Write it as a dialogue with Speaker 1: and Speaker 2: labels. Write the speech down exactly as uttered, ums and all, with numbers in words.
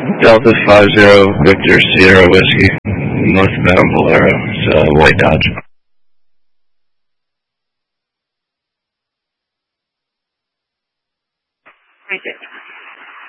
Speaker 1: Delta five zero Victor Sierra Whiskey, northbound Bolero, it's uh, white Dodge.
Speaker 2: Right there.